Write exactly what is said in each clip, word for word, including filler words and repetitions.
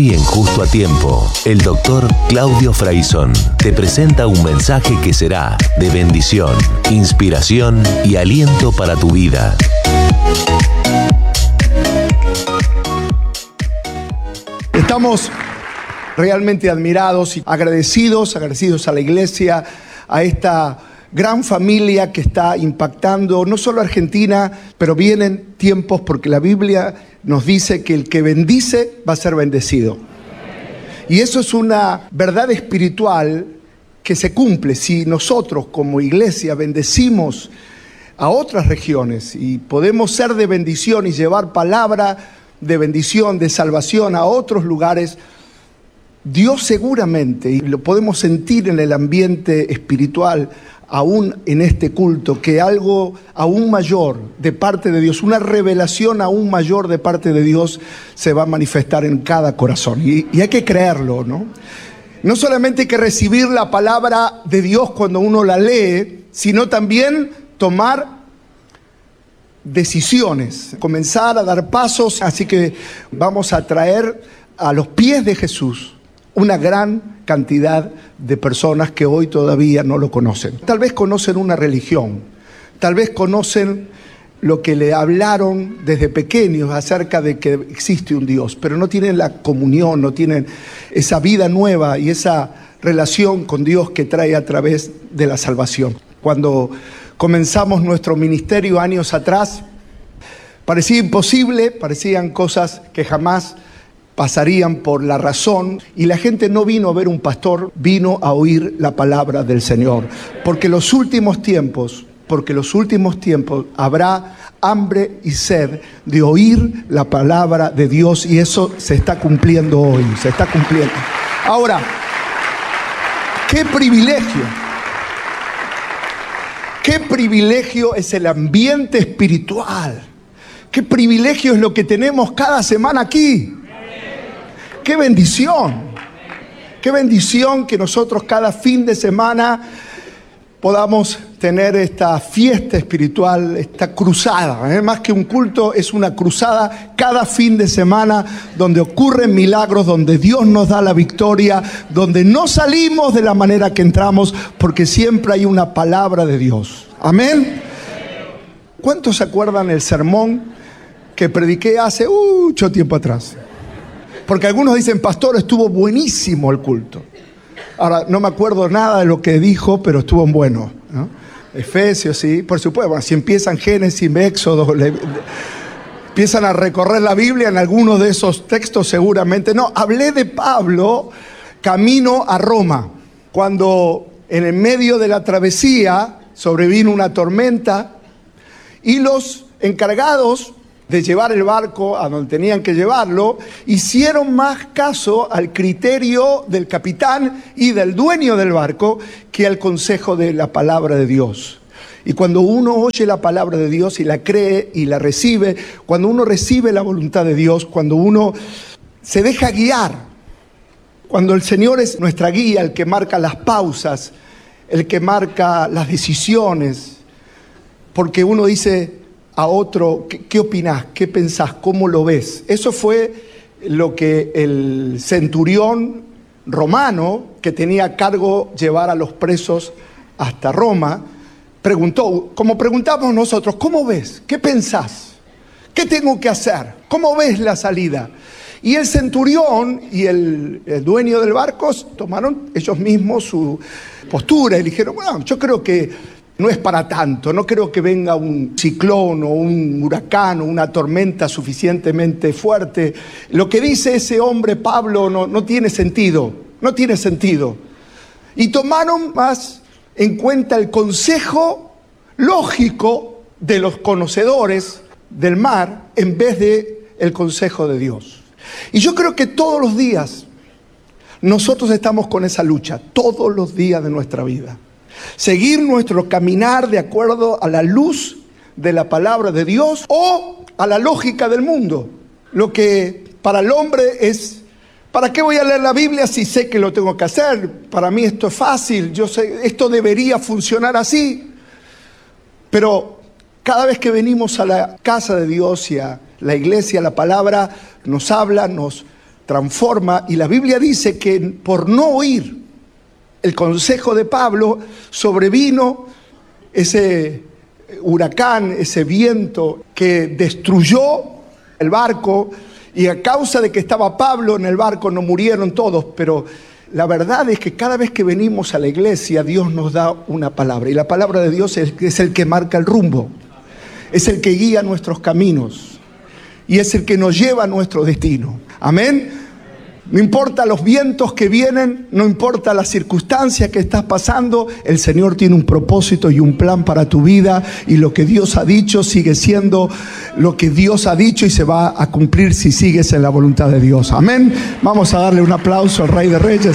Hoy en Justo a Tiempo, el doctor Claudio Fraison te presenta un mensaje que será de bendición, inspiración y aliento para tu vida. Estamos realmente admirados y agradecidos, agradecidos a la iglesia, a esta gran familia que está impactando no solo a Argentina, pero vienen tiempos porque la Biblia nos dice que el que bendice va a ser bendecido. Y eso es una verdad espiritual que se cumple si nosotros como iglesia bendecimos a otras regiones y podemos ser de bendición y llevar palabra de bendición, de salvación a otros lugares. Dios seguramente, y lo podemos sentir en el ambiente espiritual, aún en este culto, que algo aún mayor de parte de Dios, una revelación aún mayor de parte de Dios se va a manifestar en cada corazón. Y, y hay que creerlo, ¿no? No solamente hay que recibir la palabra de Dios cuando uno la lee, sino también tomar decisiones, comenzar a dar pasos. Así que vamos a traer a los pies de Jesús una gran cantidad de personas que hoy todavía no lo conocen. Tal vez conocen una religión, tal vez conocen lo que le hablaron desde pequeños acerca de que existe un Dios, pero no tienen la comunión, no tienen esa vida nueva y esa relación con Dios que trae a través de la salvación. Cuando comenzamos nuestro ministerio años atrás, parecía imposible, parecían cosas que jamás pasarían por la razón, y la gente no vino a ver un pastor, vino a oír la palabra del Señor. Porque los últimos tiempos, porque los últimos tiempos habrá hambre y sed de oír la palabra de Dios, y eso se está cumpliendo hoy, se está cumpliendo. Ahora, qué privilegio, qué privilegio es el ambiente espiritual, qué privilegio es lo que tenemos cada semana aquí. ¡Qué bendición! ¡Qué bendición que nosotros cada fin de semana podamos tener esta fiesta espiritual, esta cruzada! ¿eh? Más que un culto, es una cruzada cada fin de semana donde ocurren milagros, donde Dios nos da la victoria, donde no salimos de la manera que entramos, porque siempre hay una palabra de Dios. ¿Amén? ¿Cuántos se acuerdan el sermón que prediqué hace mucho tiempo atrás? Porque algunos dicen, pastor, estuvo buenísimo el culto. Ahora, no me acuerdo nada de lo que dijo, pero estuvo bueno, ¿no? Efesios, sí, por supuesto. Bueno, si empiezan Génesis, Éxodo, le, le, empiezan a recorrer la Biblia en algunos de esos textos seguramente. No, hablé de Pablo camino a Roma, cuando en el medio de la travesía sobrevino una tormenta y los encargados de llevar el barco a donde tenían que llevarlo, hicieron más caso al criterio del capitán y del dueño del barco que al consejo de la palabra de Dios. Y cuando uno oye la palabra de Dios y la cree y la recibe, cuando uno recibe la voluntad de Dios, cuando uno se deja guiar, cuando el Señor es nuestra guía, el que marca las pausas, el que marca las decisiones, porque uno dice a otro, ¿qué, qué opinás? ¿Qué pensás? ¿Cómo lo ves? Eso fue lo que el centurión romano, que tenía a cargo llevar a los presos hasta Roma, preguntó, como preguntamos nosotros, ¿cómo ves? ¿Qué pensás? ¿Qué tengo que hacer? ¿Cómo ves la salida? Y el centurión y el, el dueño del barco tomaron ellos mismos su postura y dijeron, bueno, yo creo que no es para tanto, no creo que venga un ciclón o un huracán o una tormenta suficientemente fuerte. Lo que dice ese hombre Pablo no, no tiene sentido, no tiene sentido. Y tomaron más en cuenta el consejo lógico de los conocedores del mar en vez de el consejo de Dios. Y yo creo que todos los días nosotros estamos con esa lucha, todos los días de nuestra vida. Seguir nuestro caminar de acuerdo a la luz de la palabra de Dios o a la lógica del mundo. Lo que para el hombre es, ¿para qué voy a leer la Biblia si sé que lo tengo que hacer? Para mí esto es fácil, yo sé, esto debería funcionar así. Pero cada vez que venimos a la casa de Dios y a la iglesia, la palabra nos habla, nos transforma, y la Biblia dice que por no oír el consejo de Pablo, sobrevino ese huracán, ese viento que destruyó el barco, y a causa de que estaba Pablo en el barco no murieron todos, pero la verdad es que cada vez que venimos a la iglesia, Dios nos da una palabra, y la palabra de Dios es, es el que marca el rumbo, es el que guía nuestros caminos, y es el que nos lleva a nuestro destino. Amén. No importa los vientos que vienen, no importa las circunstancias que estás pasando, el Señor tiene un propósito y un plan para tu vida, y lo que Dios ha dicho sigue siendo lo que Dios ha dicho y se va a cumplir si sigues en la voluntad de Dios. Amén. Vamos a darle un aplauso al Rey de Reyes.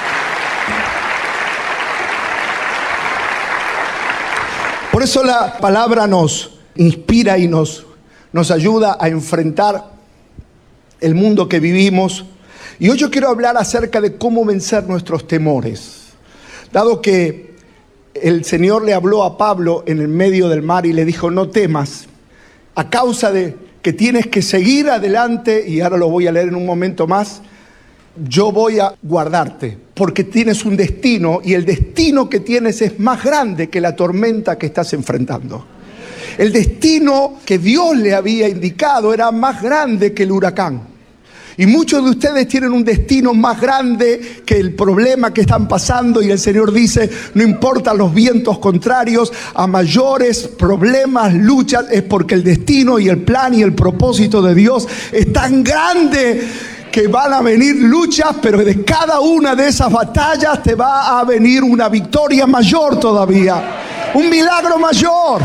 Por eso la palabra nos inspira y nos, nos ayuda a enfrentar el mundo que vivimos. Y hoy yo quiero hablar acerca de cómo vencer nuestros temores. Dado que el Señor le habló a Pablo en el medio del mar y le dijo: no temas, a causa de que tienes que seguir adelante, y ahora lo voy a leer en un momento más, yo voy a guardarte, porque tienes un destino, y el destino que tienes es más grande que la tormenta que estás enfrentando. El destino que Dios le había indicado era más grande que el huracán. Y muchos de ustedes tienen un destino más grande que el problema que están pasando, y el Señor dice: no importa los vientos contrarios, a mayores problemas, luchas, es porque el destino y el plan y el propósito de Dios es tan grande que van a venir luchas, pero de cada una de esas batallas te va a venir una victoria mayor todavía, un milagro mayor.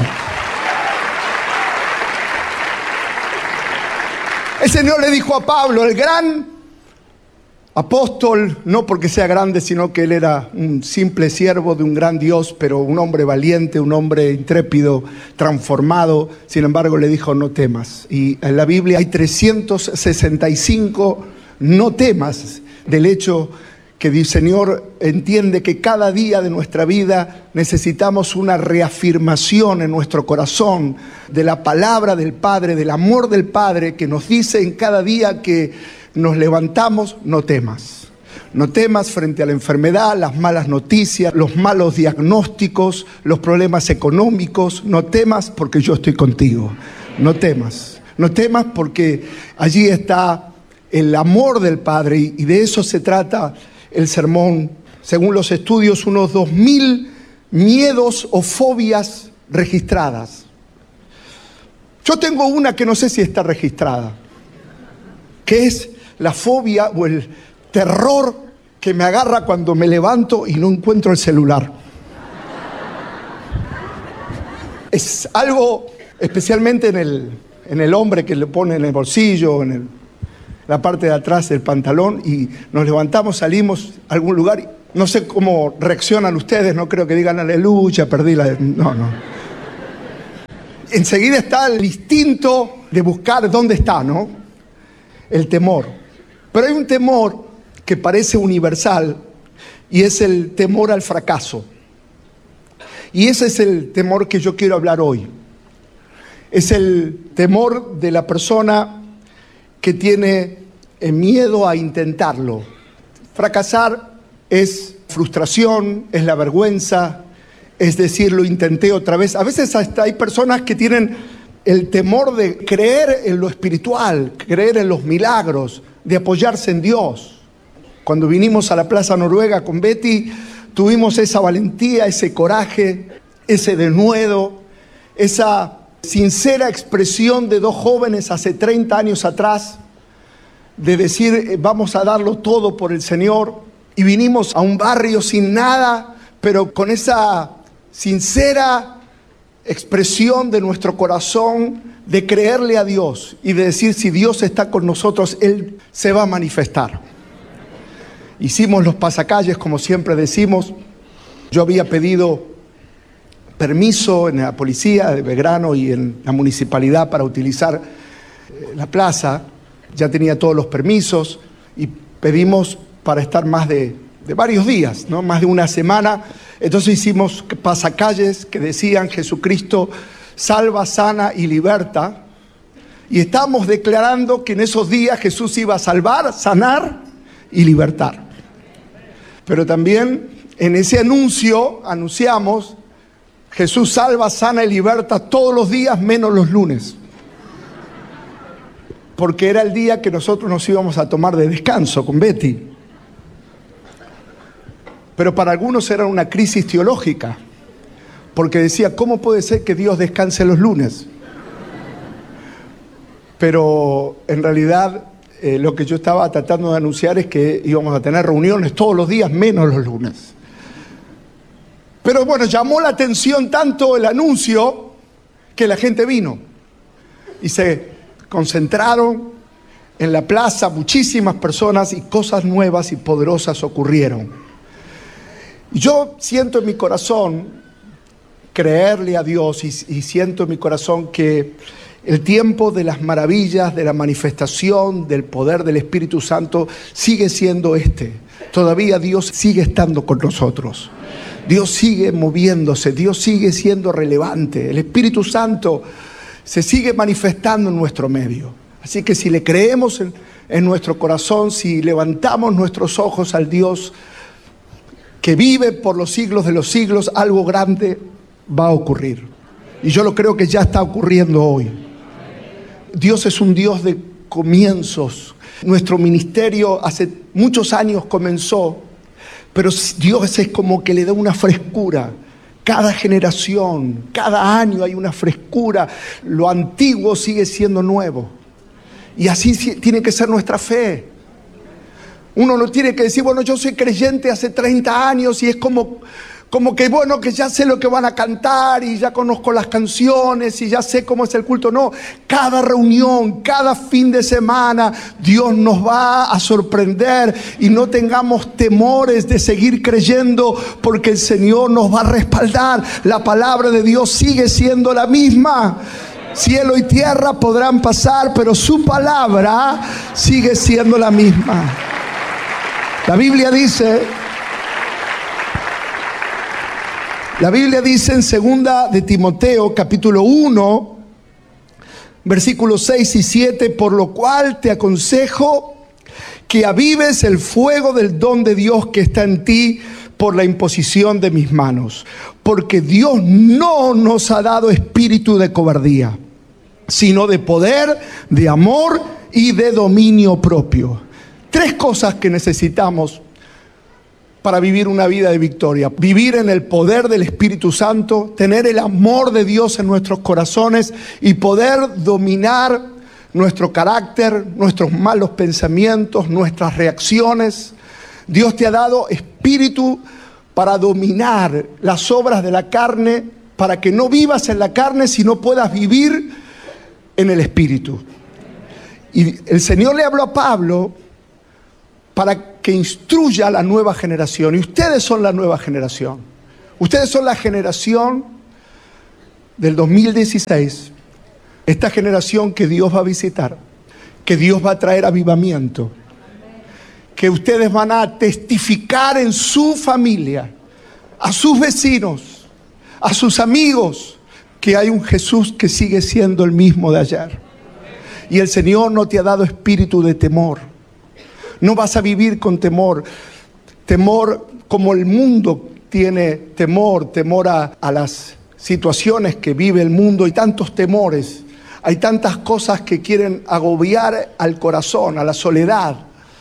El Señor le dijo a Pablo, el gran apóstol, no porque sea grande, sino que él era un simple siervo de un gran Dios, pero un hombre valiente, un hombre intrépido, transformado. Sin embargo, le dijo: no temas. Y en la Biblia hay trescientos sesenta y cinco no temas, del hecho que el Señor entiende que cada día de nuestra vida necesitamos una reafirmación en nuestro corazón de la palabra del Padre, del amor del Padre, que nos dice en cada día que nos levantamos: no temas. No temas frente a la enfermedad, las malas noticias, los malos diagnósticos, los problemas económicos. No temas porque yo estoy contigo. No temas. No temas porque allí está el amor del Padre, y de eso se trata el sermón. Según los estudios, unos dos mil miedos o fobias registradas. Yo tengo una que no sé si está registrada, que es la fobia o el terror que me agarra cuando me levanto y no encuentro el celular. Es algo especialmente en el, en el hombre, que le pone en el bolsillo, en el la parte de atrás del pantalón, y nos levantamos, salimos a algún lugar. No sé cómo reaccionan ustedes, no creo que digan: aleluya, perdí la... No, no. Enseguida está el instinto de buscar dónde está, ¿no? El temor. Pero hay un temor que parece universal, y es el temor al fracaso. Y ese es el temor que yo quiero hablar hoy. Es el temor de la persona que tiene miedo a intentarlo. Fracasar es frustración, es la vergüenza, es decir, lo intenté otra vez. A veces hasta hay personas que tienen el temor de creer en lo espiritual, creer en los milagros, de apoyarse en Dios. Cuando vinimos a la Plaza Noruega con Betty, tuvimos esa valentía, ese coraje, ese denuedo, esa sincera expresión de dos jóvenes hace treinta años atrás, de decir: vamos a darlo todo por el Señor. Y vinimos a un barrio sin nada, pero con esa sincera expresión de nuestro corazón de creerle a Dios y de decir: si Dios está con nosotros, Él se va a manifestar. Hicimos los pasacalles, como siempre decimos. Yo había pedido permiso en la policía de Belgrano y en la municipalidad para utilizar la plaza. Ya tenía todos los permisos y pedimos para estar más de, de varios días, ¿no? Más de una semana. Entonces hicimos pasacalles que decían: Jesucristo salva, sana y liberta. Y estamos declarando que en esos días Jesús iba a salvar, sanar y libertar. Pero también en ese anuncio anunciamos: Jesús salva, sana y liberta todos los días menos los lunes. Porque era el día que nosotros nos íbamos a tomar de descanso con Betty. Pero para algunos era una crisis teológica, porque decía: ¿cómo puede ser que Dios descanse los lunes? Pero en realidad eh, lo que yo estaba tratando de anunciar es que íbamos a tener reuniones todos los días menos los lunes. Pero bueno, llamó la atención tanto el anuncio que la gente vino y se concentraron en la plaza muchísimas personas, y cosas nuevas y poderosas ocurrieron. Yo siento en mi corazón creerle a Dios, y, y siento en mi corazón que el tiempo de las maravillas, de la manifestación del poder del Espíritu Santo sigue siendo este. Todavía Dios sigue estando con nosotros. Dios sigue moviéndose, Dios sigue siendo relevante. El Espíritu Santo se sigue manifestando en nuestro medio. Así que si le creemos en, en nuestro corazón, si levantamos nuestros ojos al Dios que vive por los siglos de los siglos, algo grande va a ocurrir. Y yo lo creo que ya está ocurriendo hoy. Dios es un Dios de comienzos. Nuestro ministerio hace muchos años comenzó, pero Dios es como que le da una frescura. Cada generación, cada año hay una frescura. Lo antiguo sigue siendo nuevo. Y así tiene que ser nuestra fe. Uno no tiene que decir: bueno, yo soy creyente hace treinta años y es como, como que bueno, que ya sé lo que van a cantar y ya conozco las canciones y ya sé cómo es el culto. No, cada reunión, cada fin de semana, Dios nos va a sorprender, y no tengamos temores de seguir creyendo, porque el Señor nos va a respaldar. La palabra de Dios sigue siendo la misma. Cielo y tierra podrán pasar, pero su palabra sigue siendo la misma. La Biblia dice, la Biblia dice en segunda de Timoteo, capítulo uno, versículos seis y siete: por lo cual te aconsejo que avives el fuego del don de Dios que está en ti por la imposición de mis manos. Porque Dios no nos ha dado espíritu de cobardía, sino de poder, de amor y de dominio propio. Tres cosas que necesitamos para vivir una vida de victoria: vivir en el poder del Espíritu Santo, tener el amor de Dios en nuestros corazones y poder dominar nuestro carácter, nuestros malos pensamientos, nuestras reacciones. Dios te ha dado espíritu para dominar las obras de la carne, para que no vivas en la carne, sino puedas vivir en el Espíritu. Y el Señor le habló a Pablo para que instruya a la nueva generación. Y ustedes son la nueva generación. Ustedes son la generación del dos mil dieciséis. Esta generación que Dios va a visitar, que Dios va a traer avivamiento, que ustedes van a testificar en su familia, a sus vecinos, a sus amigos, que hay un Jesús que sigue siendo el mismo de ayer. Y el Señor no te ha dado espíritu de temor. No vas a vivir con temor. Temor como el mundo tiene temor, temor a, a las situaciones que vive el mundo, y tantos temores. Hay tantas cosas que quieren agobiar al corazón, a la soledad,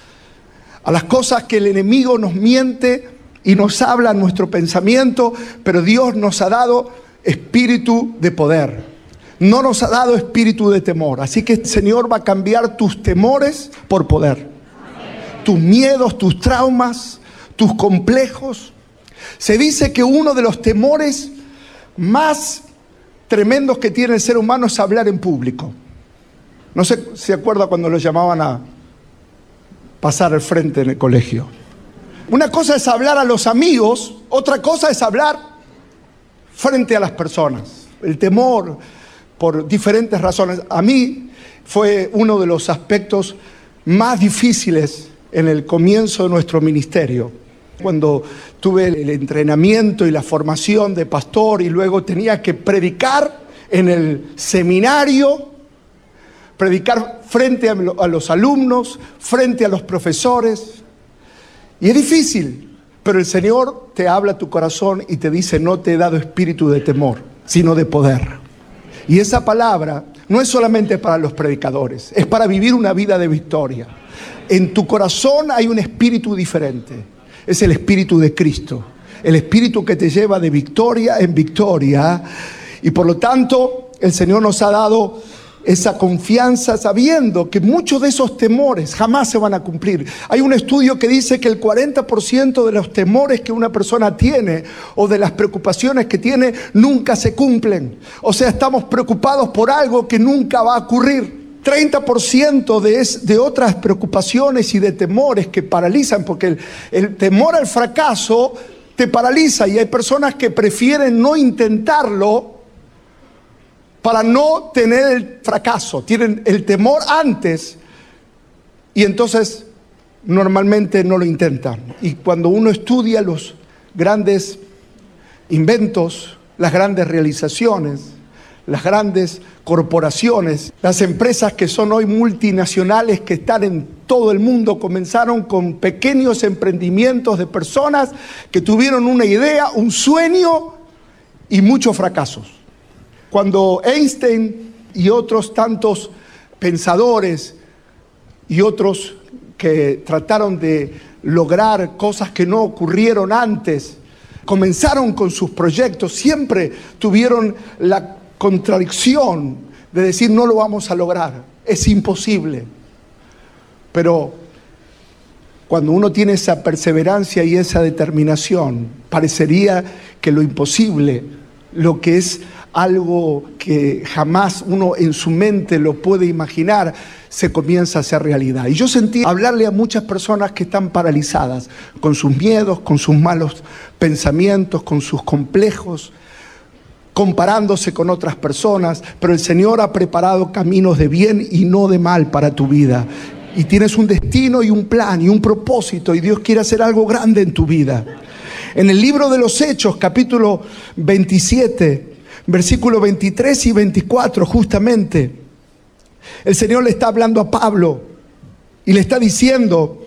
a las cosas que el enemigo nos miente y nos habla en nuestro pensamiento, pero Dios nos ha dado espíritu de poder. No nos ha dado espíritu de temor. Así que el Señor va a cambiar tus temores por poder. Tus miedos, tus traumas, tus complejos. Se dice que uno de los temores más tremendos que tiene el ser humano es hablar en público. No sé si se acuerda cuando lo llamaban a pasar al frente en el colegio. Una cosa es hablar a los amigos, otra cosa es hablar frente a las personas. El temor, por diferentes razones. A mí fue uno de los aspectos más difíciles en el comienzo de nuestro ministerio. Cuando tuve el entrenamiento y la formación de pastor y luego tenía que predicar en el seminario predicar frente a los alumnos, frente a los profesores. Y es difícil, pero el Señor te habla a tu corazón y te dice: no te he dado espíritu de temor, sino de poder. Y esa palabra no es solamente para los predicadores, es para vivir una vida de victoria. En tu corazón hay un espíritu diferente, es el espíritu de Cristo, el espíritu que te lleva de victoria en victoria. Y por lo tanto, el Señor nos ha dado esa confianza sabiendo que muchos de esos temores jamás se van a cumplir. Hay un estudio que dice que el cuarenta por ciento de los temores que una persona tiene o de las preocupaciones que tiene nunca se cumplen. O sea, estamos preocupados por algo que nunca va a ocurrir. treinta por ciento de, es, de otras preocupaciones y de temores que paralizan, porque el, el temor al fracaso te paraliza y hay personas que prefieren no intentarlo para no tener el fracaso. Tienen el temor antes y entonces normalmente no lo intentan. Y cuando uno estudia los grandes inventos, las grandes realizaciones, las grandes corporaciones, las empresas que son hoy multinacionales que están en todo el mundo, comenzaron con pequeños emprendimientos de personas que tuvieron una idea, un sueño y muchos fracasos. Cuando Einstein y otros tantos pensadores y otros que trataron de lograr cosas que no ocurrieron antes, comenzaron con sus proyectos, siempre tuvieron la contradicción de decir: no lo vamos a lograr, es imposible. Pero cuando uno tiene esa perseverancia y esa determinación, parecería que lo imposible, lo que es algo que jamás uno en su mente lo puede imaginar, se comienza a hacer realidad. Y yo sentí hablarle a muchas personas que están paralizadas con sus miedos, con sus malos pensamientos, con sus complejos, comparándose con otras personas, pero el Señor ha preparado caminos de bien y no de mal para tu vida. Y tienes un destino y un plan y un propósito, y Dios quiere hacer algo grande en tu vida. En el libro de los Hechos, capítulo veintisiete, versículos veintitrés y veinticuatro, justamente, el Señor le está hablando a Pablo y le está diciendo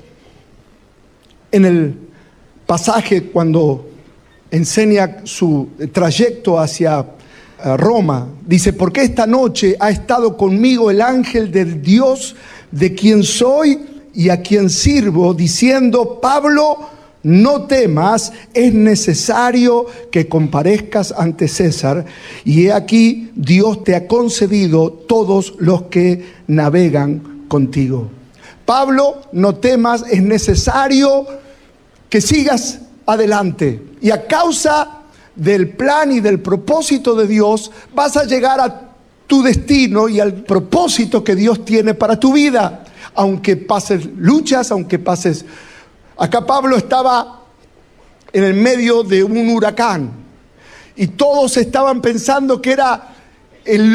en el pasaje cuando enseña su trayecto hacia Roma, dice: porque esta noche ha estado conmigo el ángel del Dios de quien soy y a quien sirvo, diciendo: Pablo, no temas, es necesario que comparezcas ante César, y he aquí Dios te ha concedido todos los que navegan contigo. Pablo, no temas, es necesario que sigas adelante, y a causa del plan y del propósito de Dios vas a llegar a tu destino y al propósito que Dios tiene para tu vida, aunque pases luchas, aunque pases... Acá Pablo estaba en el medio de un huracán y todos estaban pensando que era el